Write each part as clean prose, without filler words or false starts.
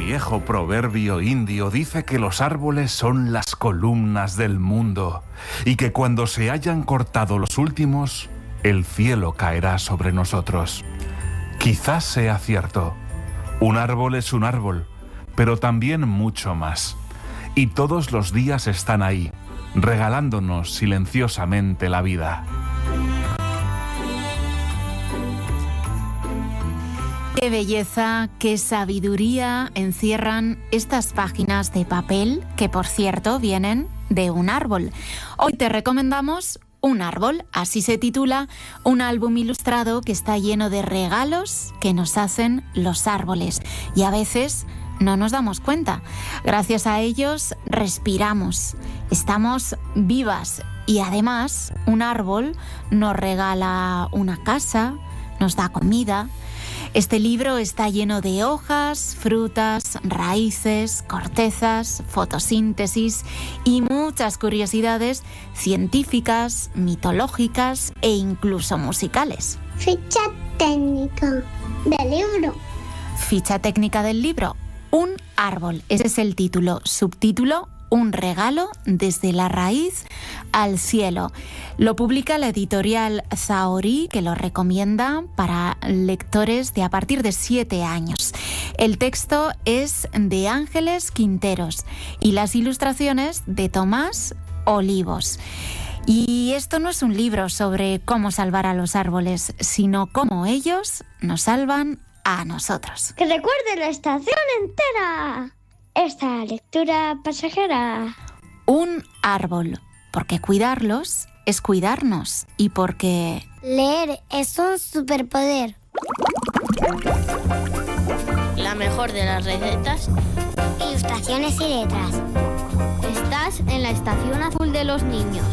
viejo proverbio indio dice que los árboles son las columnas del mundo y que cuando se hayan cortado los últimos, el cielo caerá sobre nosotros. Quizás sea cierto. Un árbol es un árbol, pero también mucho más. Y todos los días están ahí, regalándonos silenciosamente la vida. Qué belleza, qué sabiduría encierran estas páginas de papel que, por cierto, vienen de un árbol. Hoy te recomendamos Un árbol, así se titula un álbum ilustrado que está lleno de regalos que nos hacen los árboles y a veces no nos damos cuenta. Gracias a ellos respiramos, estamos vivas y además un árbol nos regala una casa, nos da comida. Este libro está lleno de hojas, frutas, raíces, cortezas, fotosíntesis y muchas curiosidades científicas, mitológicas e incluso musicales. Ficha técnica del libro. Ficha técnica del libro. Un árbol. Ese es el título. Subtítulo: Un regalo desde la raíz al cielo. Lo publica la editorial Zahorí, que lo recomienda para lectores de a partir de 7 años. El texto es de Ángeles Quinteros y las ilustraciones de Tomás Olivos. Y esto no es un libro sobre cómo salvar a los árboles, sino cómo ellos nos salvan a nosotros. Que recuerde la estación entera. Esta lectura pasajera. Un árbol, porque cuidarlos es cuidarnos y porque leer es un superpoder. La mejor de las recetas. Ilustraciones y letras. Estás en la estación azul de los niños.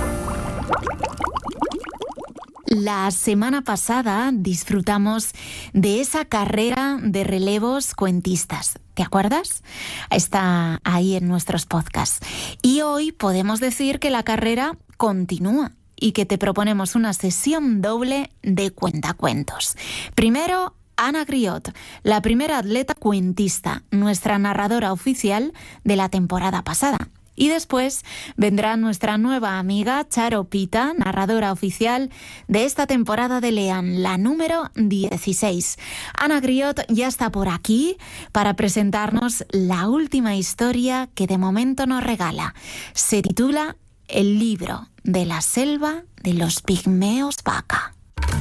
La semana pasada disfrutamos de esa carrera de relevos cuentistas. ¿Te acuerdas? Está ahí en nuestros podcasts. Y hoy podemos decir que la carrera continúa y que te proponemos una sesión doble de cuentacuentos. Primero, Ana Griot, la primera atleta cuentista, nuestra narradora oficial de la temporada pasada. Y después vendrá nuestra nueva amiga Charo Pita, narradora oficial de esta temporada de Lean, la número 16. Ana Griot ya está por aquí para presentarnos la última historia que de momento nos regala. Se titula El libro de la selva de los pigmeos vaca.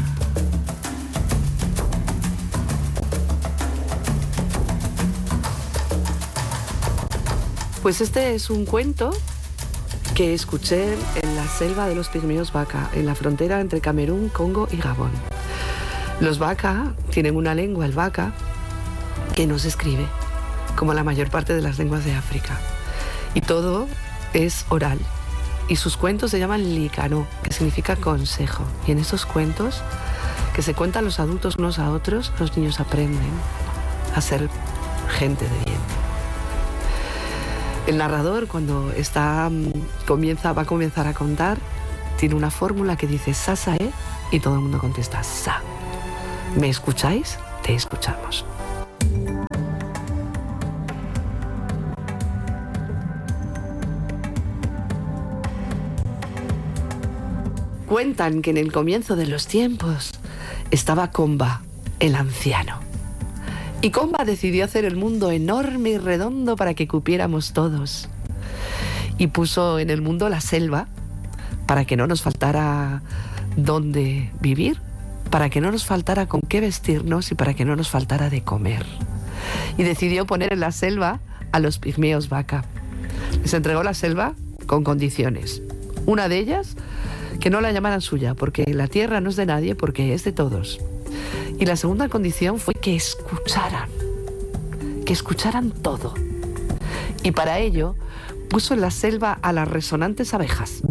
Pues este es un cuento que escuché en la selva de los pigmeos vaca, en la frontera entre Camerún, Congo y Gabón. Los vaca tienen una lengua, el vaca, que no se escribe, como la mayor parte de las lenguas de África. Y todo es oral. Y sus cuentos se llaman likano, que significa consejo. Y en esos cuentos, que se cuentan los adultos unos a otros, los niños aprenden a ser gente de bien. El narrador, cuando va a comenzar a contar, tiene una fórmula que dice sa, y todo el mundo contesta sa. ¿Me escucháis? Te escuchamos. Cuentan que en el comienzo de los tiempos estaba Komba, el anciano. Y Komba decidió hacer el mundo enorme y redondo para que cupiéramos todos. Y puso en el mundo la selva para que no nos faltara dónde vivir, para que no nos faltara con qué vestirnos y para que no nos faltara de comer. Y decidió poner en la selva a los pigmeos vaca. Les entregó la selva con condiciones. Una de ellas, que no la llamaran suya, porque la tierra no es de nadie, porque es de todos. Y la segunda condición fue que escucharan todo. Y para ello puso en la selva a las resonantes abejas,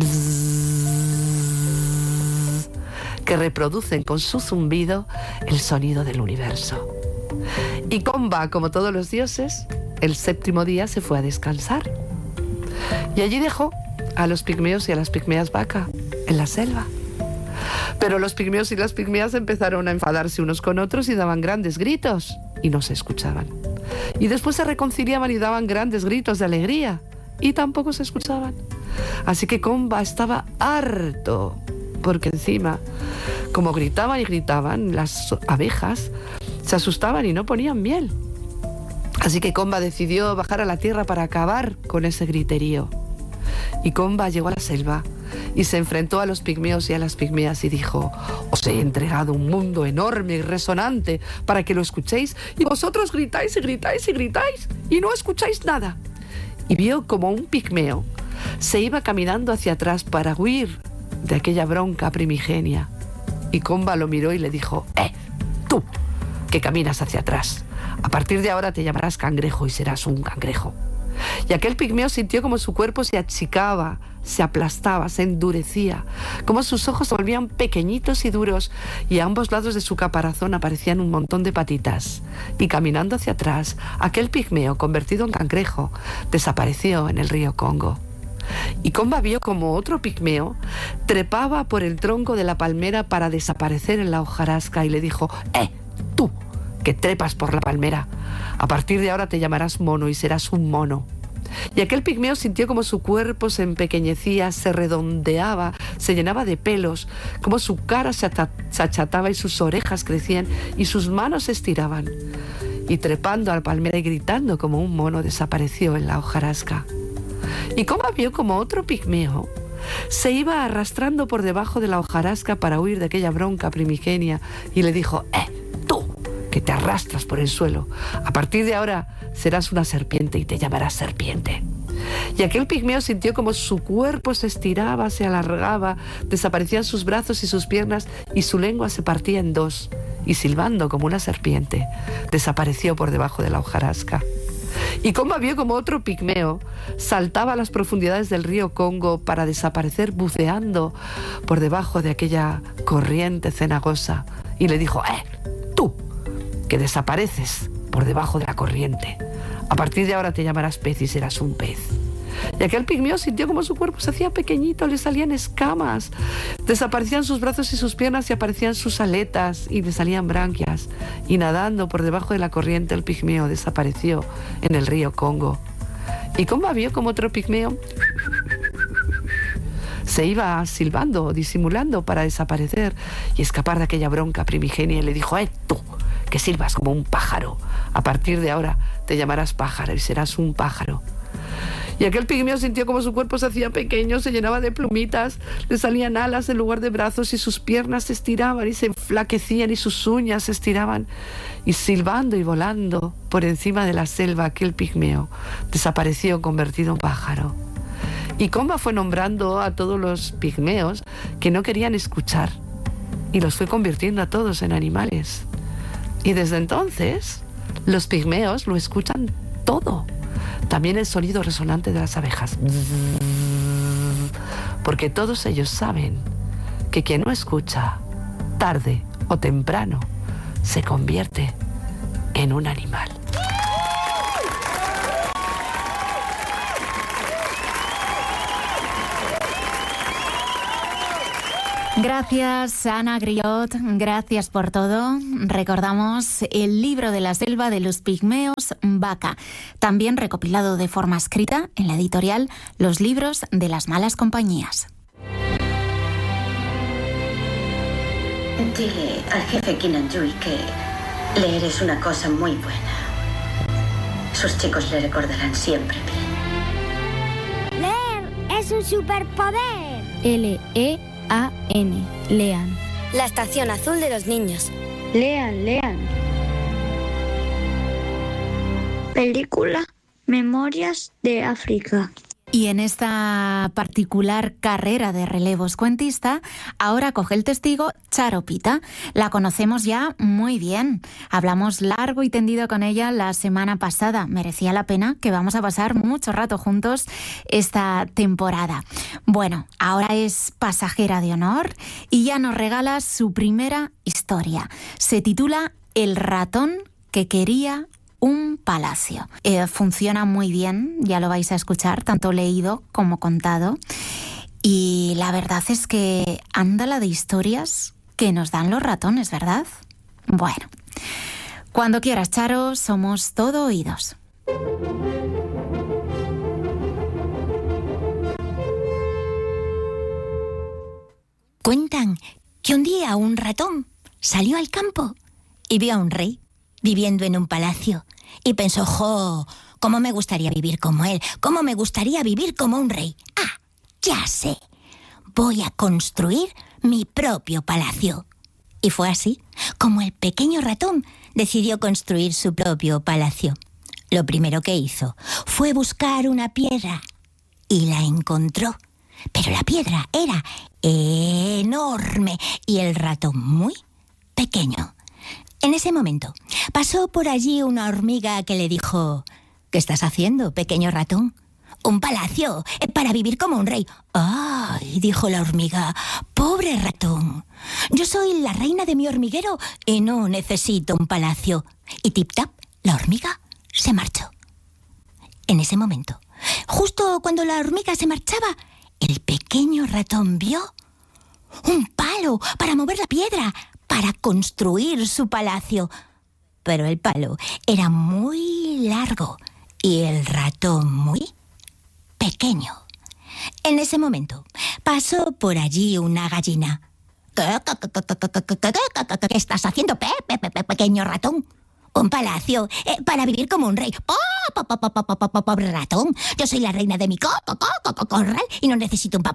que reproducen con su zumbido el sonido del universo. Y Komba, como todos los dioses, el 7º día se fue a descansar. Y allí dejó a los pigmeos y a las pigmeas vaca en la selva. Pero los pigmeos y las pigmeas empezaron a enfadarse unos con otros y daban grandes gritos y no se escuchaban. Y después se reconciliaban y daban grandes gritos de alegría. Y tampoco se escuchaban. Así que Comba estaba harto, porque encima, como gritaban y gritaban, las abejas se asustaban y no ponían miel. Así que Comba decidió bajar a la tierra para acabar con ese griterío. Y Comba llegó a la selva y se enfrentó a los pigmeos y a las pigmeas y dijo: os he entregado un mundo enorme y resonante para que lo escuchéis, y vosotros gritáis y gritáis y gritáis y no escucháis nada. Y vio como un pigmeo se iba caminando hacia atrás para huir de aquella bronca primigenia. Y Comba lo miró y le dijo: tú, que caminas hacia atrás, a partir de ahora te llamarás cangrejo y serás un cangrejo. Y aquel pigmeo sintió como su cuerpo se achicaba, se aplastaba, se endurecía, como sus ojos se volvían pequeñitos y duros, y a ambos lados de su caparazón aparecían un montón de patitas. Y caminando hacia atrás, aquel pigmeo, convertido en cangrejo, desapareció en el río Congo. Y Comba vio como otro pigmeo trepaba por el tronco de la palmera para desaparecer en la hojarasca, y le dijo: tú, que trepas por la palmera, a partir de ahora te llamarás mono y serás un mono. Y aquel pigmeo sintió como su cuerpo se empequeñecía, se redondeaba, se llenaba de pelos, como su cara se achataba y sus orejas crecían y sus manos se estiraban. Y trepando a la palmera y gritando como un mono, desapareció en la hojarasca. Y Comba vio como otro pigmeo se iba arrastrando por debajo de la hojarasca para huir de aquella bronca primigenia, y le dijo: tú, que te arrastras por el suelo, a partir de ahora serás una serpiente y te llamarás serpiente. Y aquel pigmeo sintió como su cuerpo se estiraba, se alargaba, desaparecían sus brazos y sus piernas, y su lengua se partía en dos, y silbando como una serpiente, desapareció por debajo de la hojarasca. Y Comba vio como otro pigmeo saltaba a las profundidades del río Congo para desaparecer buceando por debajo de aquella corriente cenagosa, y le dijo: tú, que desapareces por debajo de la corriente, a partir de ahora te llamarás pez y serás un pez. Y aquel pigmeo sintió como su cuerpo se hacía pequeñito, le salían escamas, desaparecían sus brazos y sus piernas y aparecían sus aletas y le salían branquias. Y nadando por debajo de la corriente, el pigmeo desapareció en el río Congo. Y Comba vio como otro pigmeo se iba silbando, disimulando para desaparecer y escapar de aquella bronca primigenia, y le dijo: tú, que silbas como un pájaro, a partir de ahora te llamarás pájaro y serás un pájaro. Y aquel pigmeo sintió como su cuerpo se hacía pequeño, se llenaba de plumitas, le salían alas en lugar de brazos, y sus piernas se estiraban y se enflaquecían y sus uñas se estiraban. Y silbando y volando por encima de la selva, aquel pigmeo desapareció convertido en pájaro. Y Comba fue nombrando a todos los pigmeos que no querían escuchar, y los fue convirtiendo a todos en animales. Y desde entonces los pigmeos lo escuchan todo, también el sonido resonante de las abejas, porque todos ellos saben que quien no escucha, tarde o temprano, se convierte en un animal. Gracias, Ana Griot, gracias por todo. Recordamos el libro de la selva de los pigmeos, Vaca, también recopilado de forma escrita en la editorial Los Libros de las Malas Compañías. Dile al jefe Kinanjui que leer es una cosa muy buena. Sus chicos le recordarán siempre bien. Leer es un superpoder. L-E-A-N, lean. La estación azul de los niños. Lean, lean. Película Memorias de África. Y en esta particular carrera de relevos cuentista, ahora coge el testigo Charo Pita. La conocemos ya muy bien. Hablamos largo y tendido con ella la semana pasada. Merecía la pena, que vamos a pasar mucho rato juntos esta temporada. Bueno, ahora es pasajera de honor y ya nos regala su primera historia. Se titula El ratón que quería un palacio. Funciona muy bien, ya lo vais a escuchar, tanto leído como contado. Y la verdad es que anda la de historias que nos dan los ratones, ¿verdad? Bueno, Cuando quieras, Charo, somos todo oídos. Cuentan que un día un ratón salió al campo y vio a un rey viviendo en un palacio y pensó, ¡jo! ¿Cómo me gustaría vivir como él? ¿Cómo me gustaría vivir como un rey? ¡Ah! Ya sé. Voy a construir mi propio palacio. Y fue así como el pequeño ratón decidió construir su propio palacio. Lo primero que hizo fue buscar una piedra y la encontró. Pero la piedra era enorme y el ratón muy pequeño. En ese momento pasó por allí una hormiga que le dijo: ¿Qué estás haciendo, pequeño ratón? Un palacio para vivir como un rey. ¡Ay!, dijo la hormiga, pobre ratón. Yo soy la reina de mi hormiguero y no necesito un palacio. Y tip-tap, la hormiga se marchó. En ese momento, justo cuando la hormiga se marchaba, el pequeño ratón vio un palo para mover la piedra, para construir su palacio. Pero el palo era muy largo y el ratón muy pequeño. En ese momento pasó por allí una gallina. ¿Qué estás haciendo, pequeño ratón? Un palacio para vivir como un rey. Pobre ratón, yo soy la reina de mi corral y no necesito un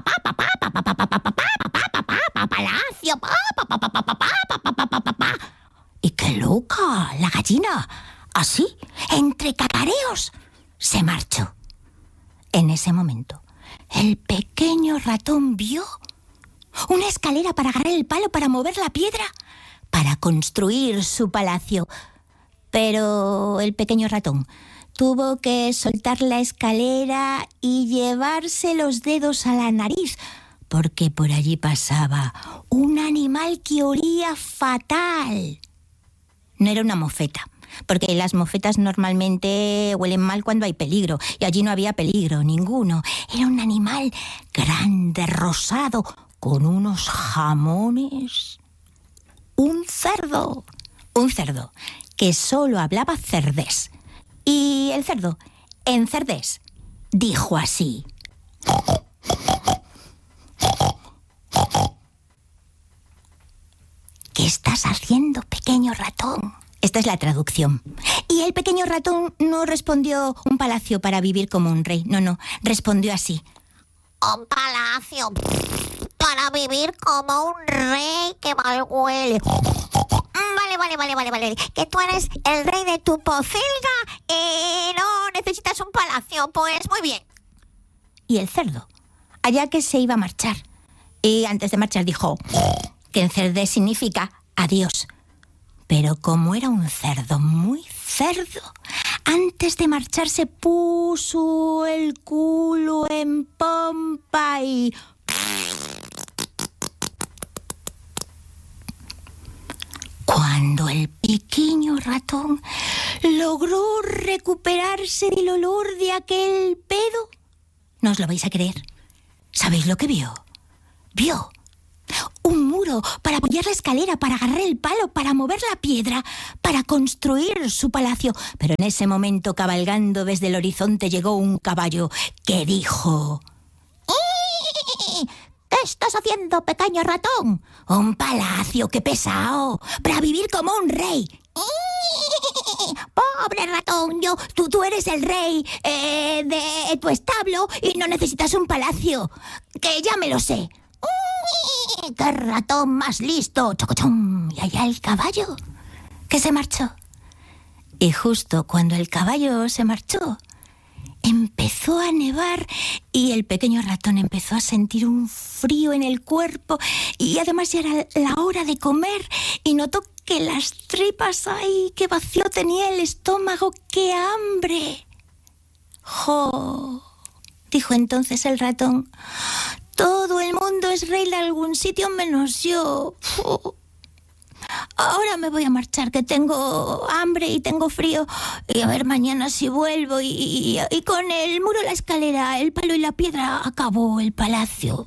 palacio. Y qué loca la gallina. Así, entre cacareos, se marchó. En ese momento, el pequeño ratón vio una escalera para agarrar el palo, para mover la piedra, para construir su palacio. Pero el pequeño ratón tuvo que soltar la escalera y llevarse los dedos a la nariz, porque por allí pasaba un animal que olía fatal. No era una mofeta, porque las mofetas normalmente huelen mal cuando hay peligro, y allí no había peligro ninguno. Era un animal grande, rosado, con unos jamones. Un cerdo que solo hablaba cerdés. Y el cerdo, en cerdés, dijo así: ¿Qué estás haciendo, pequeño ratón? Esta es la traducción. Y el pequeño ratón no respondió un palacio para vivir como un rey. No, respondió así: un palacio para vivir como un rey, que mal huele. Vale. Que tú eres el rey de tu pocilga y no necesitas un palacio. Pues muy bien. Y el cerdo, allá que se iba a marchar, y antes de marchar dijo que en cerdés significa adiós. Pero como era un cerdo muy cerdo, antes de marcharse puso el culo en pompa y... Cuando el pequeño ratón logró recuperarse del olor de aquel pedo, no os lo vais a creer. ¿Sabéis lo que vio? Vio un muro para apoyar la escalera, para agarrar el palo, para mover la piedra, para construir su palacio. Pero en ese momento, cabalgando desde el horizonte, llegó un caballo que dijo: ¿Qué estás haciendo, pequeño ratón? Un palacio, qué pesado, para vivir como un rey. Pobre ratón, tú eres el rey de tu establo y no necesitas un palacio, que ya me lo sé. ¡Qué ratón más listo! ¡Chocochón! Y allá el caballo, que se marchó. Y justo cuando el caballo se marchó, empezó a nevar y el pequeño ratón empezó a sentir un frío en el cuerpo, y además ya era la hora de comer y notó que las tripas, ¡ay, qué vacío tenía el estómago, qué hambre! ¡Jo!, dijo entonces el ratón, todo el mundo es rey de algún sitio menos yo. Ahora me voy a marchar, que tengo hambre y tengo frío. Y a ver mañana si vuelvo. Y con el muro, la escalera, el palo y la piedra acabó el palacio.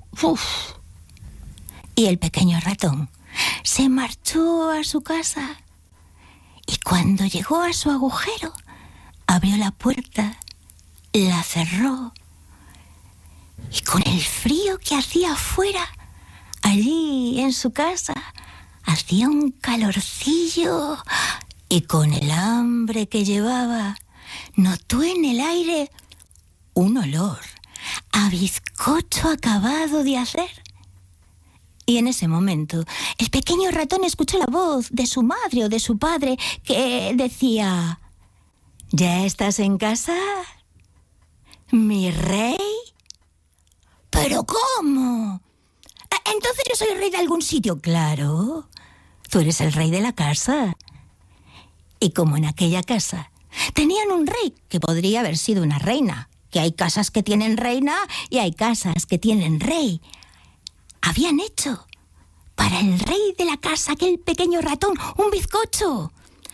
Y el pequeño ratón se marchó a su casa Y cuando llegó a su agujero, abrió la puerta, la cerró, y con el frío que hacía afuera, allí en su casa, hacía un calorcillo, y con el hambre que llevaba, notó en el aire un olor a bizcocho acabado de hacer. Y en ese momento, el pequeño ratón escuchó la voz de su madre o de su padre que decía: ¿ya estás en casa, mi rey? ¿Pero cómo? ¿Entonces yo soy el rey de algún sitio? Claro, tú eres el rey de la casa. Y como en aquella casa tenían un rey que podría haber sido una reina, que hay casas que tienen reina y hay casas que tienen rey, habían hecho para el rey de la casa, aquel pequeño ratón, un bizcocho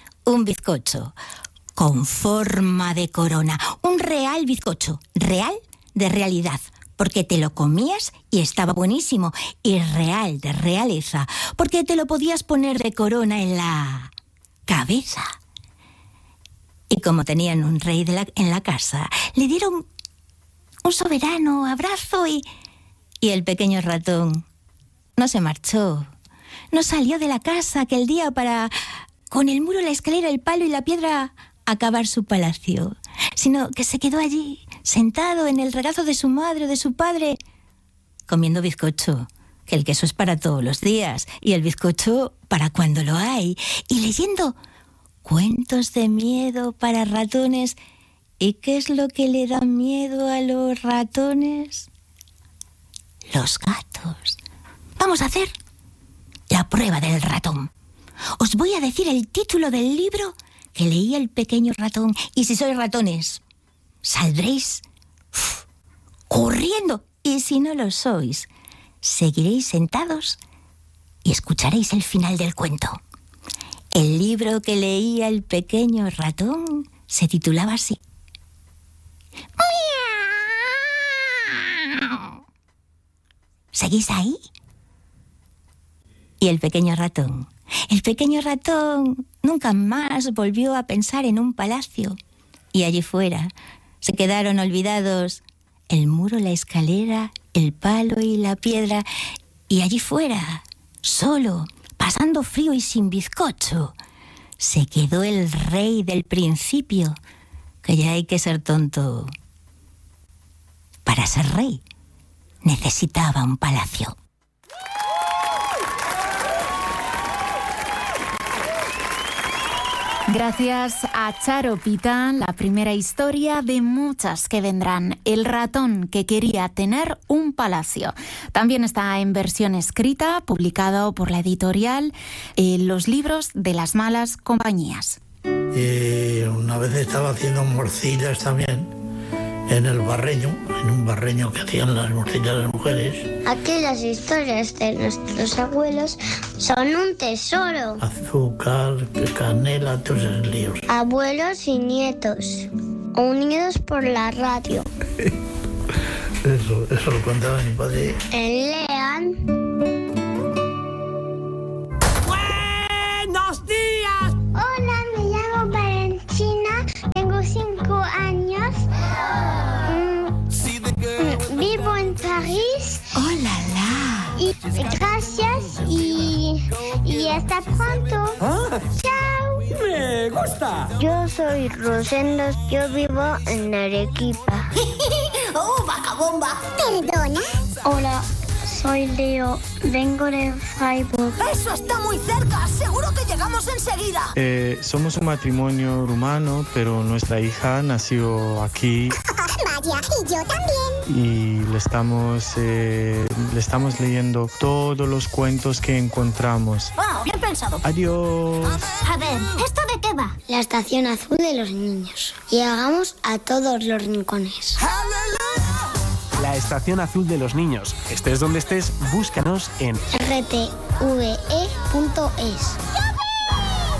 con forma de corona, un real bizcocho, real de realidad, porque te lo comías y estaba buenísimo, y real de realeza, porque te lo podías poner de corona en la cabeza. Y como tenían un rey en la casa, le dieron un soberano abrazo y el pequeño ratón no se marchó, no salió de la casa aquel día para, con el muro, la escalera, el palo y la piedra, acabar su palacio, sino que se quedó allí, sentado en el regazo de su madre o de su padre, comiendo bizcocho, que el queso es para todos los días y el bizcocho para cuando lo hay, y leyendo cuentos de miedo para ratones. ¿Y qué es lo que le da miedo a los ratones? Los gatos. Vamos a hacer la prueba del ratón. Os voy a decir el título del libro que leía el pequeño ratón, y si sois ratones, saldréis corriendo, y si no lo sois, seguiréis sentados y escucharéis el final del cuento. El libro que leía el pequeño ratón se titulaba así: ¡Miau! ¿Seguís ahí? Y el pequeño ratón nunca más volvió a pensar en un palacio. Y allí fuera se quedaron olvidados el muro, la escalera, el palo y la piedra. Y allí fuera, solo, pasando frío y sin bizcocho, se quedó el rey del principio, que ya hay que ser tonto. Para ser rey necesitaba un palacio. Gracias a Charo Pita, la primera historia de muchas que vendrán. El ratón que quería tener un palacio. También está en versión escrita, publicado por la editorial Los Libros de las Malas Compañías. Y una vez estaba haciendo morcillas también en el barreño, en un barreño que hacían las morcillas las mujeres. Aquellas historias de nuestros abuelos son un tesoro. Azúcar, canela, todos esos líos. Abuelos y nietos, unidos por la radio. Eso lo contaba mi padre. Lean. ¡Buenos días! Hola, me llamo Valentina, tengo 5 años. Vivo en París. ¡Hola, la! Y gracias y hasta pronto. ¡Chao! ¡Me gusta! Yo soy Rosendo, yo vivo en Arequipa. ¡Oh, vaca bomba! ¿Perdona? Hola, soy Leo, vengo de Freiburg. ¡Eso está muy cerca! ¡Seguro que llegamos enseguida! Somos un matrimonio rumano, pero nuestra hija nació aquí. Vaya, y yo también. Y le estamos leyendo todos los cuentos que encontramos. ¡Wow! Bien pensado. Adiós. A ver, ¿esto de qué va? La estación azul de los niños. Llegamos a todos los rincones. La estación azul de los niños. Estés donde estés, búscanos en rtve.es.